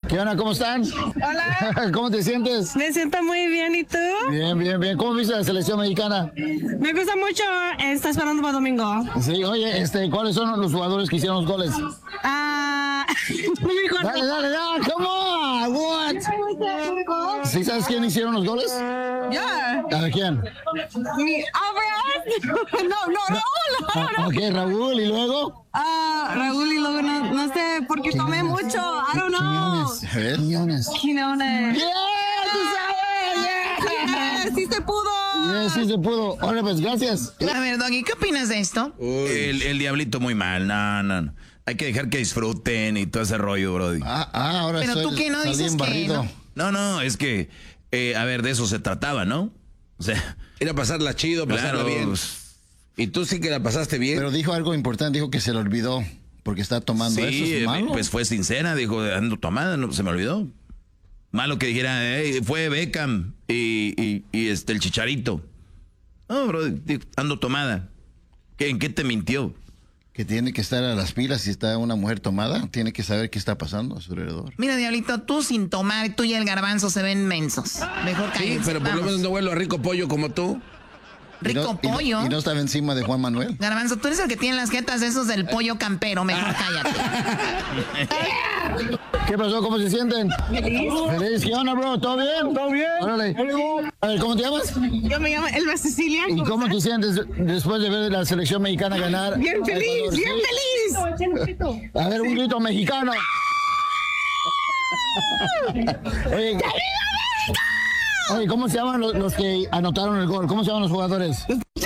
¿Qué onda? ¿Cómo están? Hola. ¿Cómo te sientes? Me siento muy bien, ¿y tú? Bien, bien, bien. ¿Cómo viste la selección mexicana? Me gusta mucho, está esperando para domingo. Sí, oye, ¿cuáles son los jugadores que hicieron los goles? Dale, dale, come on, what? ¿Sí sabes quién hicieron los goles? Yeah. ¿A quién? Raúl. Ok, Raúl, ¿y luego? Raúl, y luego no sé, porque tomé mucho, I don't know. A ver, Quiñones. Quiñones. ¡Yeah! ¡Tú sabes! Yeah, sí se pudo. Sí se pudo. Ahora pues, gracias. A ver, Doggy, ¿qué opinas de esto? El diablito muy mal, no. Hay que dejar que disfruten y todo ese rollo, brody. Ahora Pero tú qué no dices que no. No, es que, a ver, de eso se trataba, ¿no? O sea, Ir a pasarla chido, pasarla bien. Y tú sí que la pasaste bien. Pero dijo algo importante, dijo que se le olvidó porque está tomando. ¿Eso es malo? Pues fue sincera, dijo, ando tomada, no, se me olvidó. Malo que dijera, fue Beckham y el Chicharito. No, bro, ando tomada. ¿En qué te mintió? Que tiene que estar a las pilas. Si está una mujer tomada, tiene que saber qué está pasando a su alrededor. Mira, Diablito, tú sin tomar, tú y el Garbanzo se ven mensos. Mejor Sí, cállense, pero por lo vamos. menos no huelo a rico pollo como tú. Rico pollo. Y no estaba encima de Juan Manuel. Garbanzo, tú eres el que tiene las jetas esos del pollo campero. Mejor cállate. ¿Qué pasó? ¿Cómo se sienten? Feliz. ¿Qué onda, bro? ¿Todo bien? ¿Todo bien? Órale. A ver, ¿cómo te llamas? Yo me llamo Elba Cecilia. ¿Y cómo te sientes después de ver la selección mexicana ganar? Bien feliz, Ecuador? bien feliz. A ver, un grito mexicano. Oye, ¿cómo se llaman los que anotaron el gol? ¿Cómo se llaman los jugadores?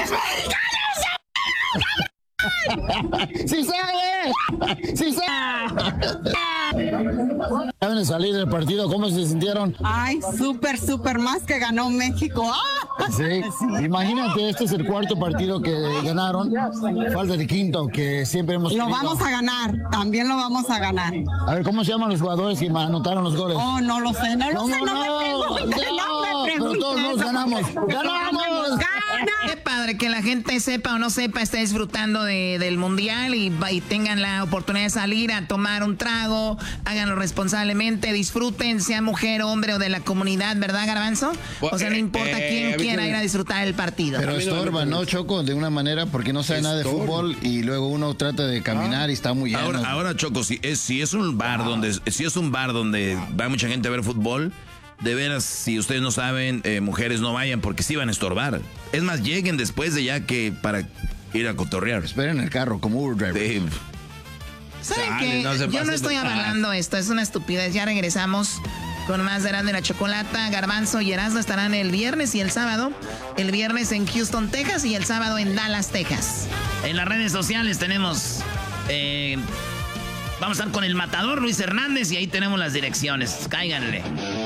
¡Sí sabe! ¡Sí sabe! Saben de salir del partido, ¿cómo se sintieron? Ay, súper más que ganó México. Sí, imagínate, este es el cuarto partido que ganaron. Falta el quinto, que siempre hemos Lo tenido. vamos a ganar, también lo vamos a ganar. A ver, ¿cómo se llaman los jugadores que anotaron los goles? Oh, no lo sé, no ¿Cómo me preguntes, no me pero preguntes. todos nos ganamos. ¡Ganamos! Qué padre que la gente sepa o no sepa, esté disfrutando del mundial y tengan la oportunidad de salir a tomar un trago, háganlo responsablemente, disfruten, sea mujer, hombre o de la comunidad, ¿verdad, Garbanzo? O sea, no importa quién quiera ir a disfrutar el partido. Pero estorba, ¿no, Choco? De una manera, porque no sabe nada de fútbol y luego uno trata de caminar y está muy lleno. Ahora, Choco, si es un bar donde va mucha gente a ver fútbol, de veras, si ustedes no saben, mujeres no vayan porque sí van a estorbar. Es más, lleguen después de ya que para ir a cotorrear. Esperen el carro como Uber driver. Sí. ¿Saben qué? Yo no estoy avalando esto, es una estupidez. Ya regresamos con más de Erasmo y la Chocolata. Garbanzo y Erasmo estarán el viernes y el sábado. El viernes en Houston, Texas y el sábado en Dallas, Texas. En las redes sociales tenemos... vamos a estar con el matador Luis Hernández y ahí tenemos las direcciones. Cáiganle.